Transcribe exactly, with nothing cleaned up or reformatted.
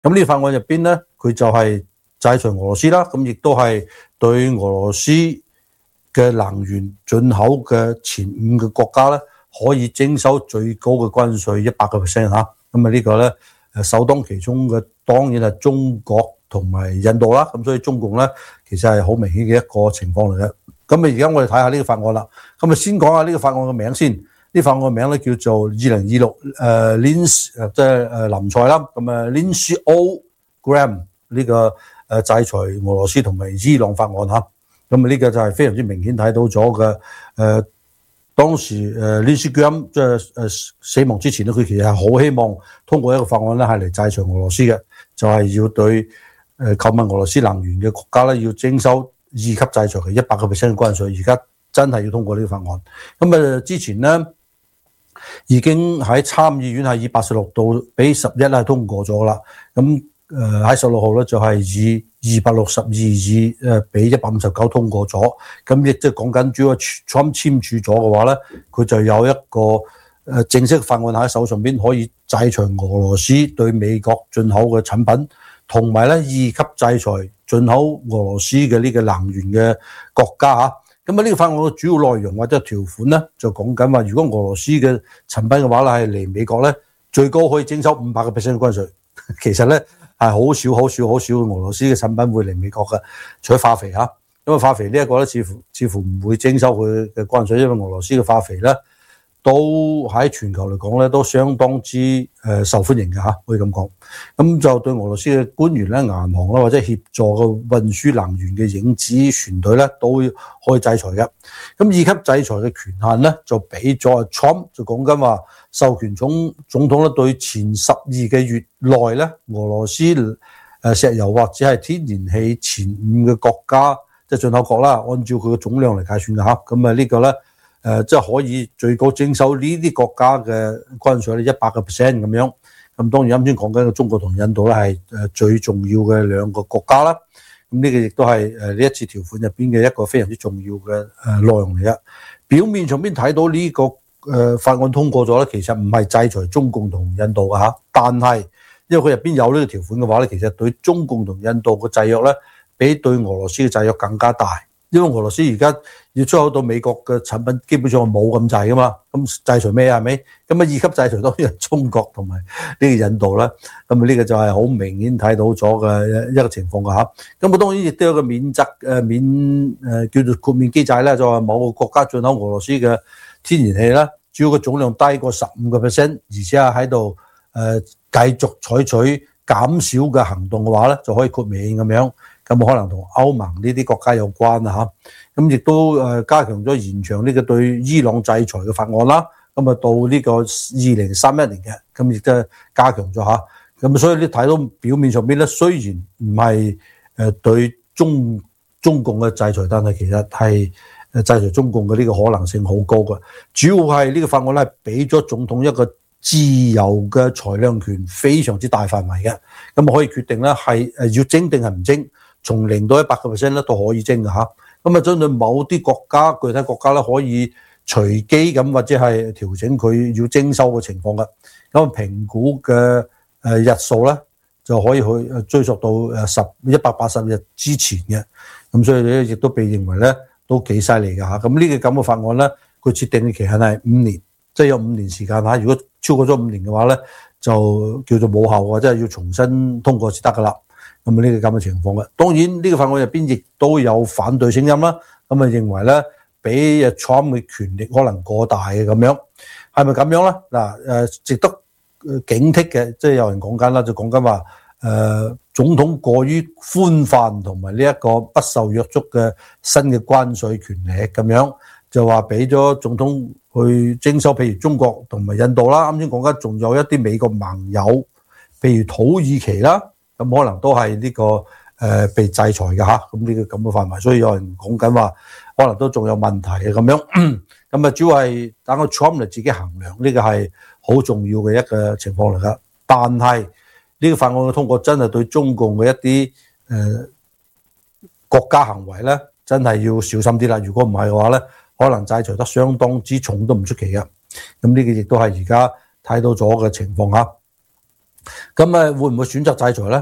咁呢個法案入邊咧，佢就係制裁俄羅斯啦，咁亦都係對俄羅斯嘅能源進口嘅前五個國家咧，可以徵收最高嘅關稅一百個 percent 嚇。咁啊呢個咧誒首當其衝嘅當然係中國同埋印度啦。咁所以中共咧其實係好明顯嘅一個情況嚟嘅。咁啊而家我哋睇下呢個法案啦。咁啊先講下呢個法案嘅名先。呢法案嘅名咧叫做二零二六誒 Lins 誒即係誒林賽啦。咁啊 Lindsey-Graham 呢個誒制裁俄羅斯同埋伊朗法案嚇。咁啊呢個就係非常之明顯睇到咗嘅誒。當時誒 Lindsey-Graham 即係誒死亡之前咧，佢其實係好希望通過一個法案咧，係嚟制裁俄羅斯嘅，就係、是、要對誒購買俄羅斯能源嘅國家咧，要徵收二級制裁嘅一百個 percent 嘅關稅。而家真係要通過呢個法案。咁啊之前咧已經喺參議院係以八十六到比十一咧通過咗啦。咁誒喺十六號咧就係以二百六十二以誒比一百五十九通過咗，咁亦即係講緊，主要 Trump 簽署咗嘅話咧，佢就有一個誒正式法案喺手上邊，可以制裁俄羅斯對美國進口嘅產品，同埋咧二級制裁進口俄羅斯嘅呢個能源嘅國家嚇。咁啊呢個法案嘅主要內容或者條款咧，就講緊話，如果俄羅斯嘅產品嘅話咧係嚟美國咧，最高可以徵收五百個 percent 嘅關稅。其實咧係好少好少好少俄羅斯嘅產品會嚟美國嘅，除咗化肥嚇，因為化肥呢一個咧似乎似乎唔會徵收佢嘅關稅，因為俄羅斯嘅化肥咧都喺全球嚟講咧都相當之誒受歡迎嘅嚇，可以咁講。咁就對俄羅斯嘅官員咧、銀行啦或者協助嘅運輸能源嘅影子船隊咧都可以制裁嘅。咁二級制裁嘅權限咧就俾咗 Trump， 就講緊話授權總總統咧對前十二個月內咧俄羅斯誒石油或者係天然氣前五嘅國家即係進口國啦，按照佢嘅總量嚟計算嘅嚇。咁啊呢個咧。誒即係可以最高徵收呢啲國家嘅關稅咧一百個 percent 咁樣，咁當然啱先講緊嘅中國同印度咧係誒最重要嘅兩個國家啦。咁呢個亦都係誒呢一次條款入邊嘅一個非常之重要嘅誒內容嚟嘅。表面上邊睇到呢個誒法案通過咗咧，其實唔係制裁中共同印度嘅嚇，但係因為佢入邊有呢個條款嘅話咧，其實對中共同印度嘅制約咧，比對俄羅斯嘅制約更加大。因為俄羅斯而家要出口到美國嘅產品，基本上冇咁滯噶嘛，咁制裁咩啊？係咪？咁啊二級制裁當然係中國同埋呢個印度啦。咁啊呢個就係好明顯睇到咗嘅一個情況㗎嚇。咁啊當然亦都有個免責誒免誒叫做豁免機制咧，就話某個國家進口俄羅斯嘅天然氣啦，只要個總量低過十五個 percent， 而且係喺度誒繼續採取減少嘅行動嘅話咧，就可以豁免咁樣。咁可能同歐盟呢啲國家有關啊嚇，咁亦都誒加強咗延長呢個對伊朗制裁嘅法案啦，咁啊到呢個二零三一年嘅，咁亦都係加強咗嚇，咁所以你睇到表面上邊咧，雖然唔係誒對中中共嘅制裁，但係其實係誒制裁中共嘅呢個可能性好高嘅，主要係呢個法案咧俾咗總統一個自由嘅裁量權，非常之大範圍嘅，咁可以決定咧係誒要徵定係唔徵。從零到一百個 percent 咧都可以徵嘅嚇，咁啊針對某啲國家具體國家咧可以隨機咁或者係調整佢要徵收嘅情況嘅，咁啊評估嘅誒日數咧就可以去追溯到誒十一百八十日之前嘅，咁所以咧亦都被認為咧都幾犀利嘅嚇。咁呢個咁嘅法案咧，佢設定嘅期限係五年，即係有五年時間嚇。如果超過咗五年嘅話咧，就叫做冇效或者係要重新通過先得噶啦。咁啊呢個咁嘅情況嘅，當然呢個法案入邊亦都有反對聲音啦。咁啊認為咧，俾 Trump 嘅權力可能過大嘅咁樣，係咪咁樣咧？嗱誒，值得警惕嘅，即係有人講緊啦，就講緊話誒總統過於寬泛同埋呢一個不受約束嘅新嘅關稅權力咁樣，就話俾咗總統去徵收，譬如中國同埋印度啦。啱先講緊仲有一啲美國盟友，譬如土耳其啦。咁可能都係呢、這個誒、呃、被制裁嘅嚇，咁呢個咁嘅範圍，所以有人講緊話，可能都仲有問題嘅咁樣。咁啊，主要係等個 Trump 嚟自己衡量，呢、這個係好重要嘅一個情況嚟噶。但係呢個法案嘅通過，真係對中共嘅一啲誒、呃、國家行為咧，真係要小心啲啦。如果唔係嘅話咧，可能制裁得相當之重都唔出奇嘅。咁呢個亦都係而家睇到咗嘅情況嚇。 咁誒會唔會選擇制裁咧？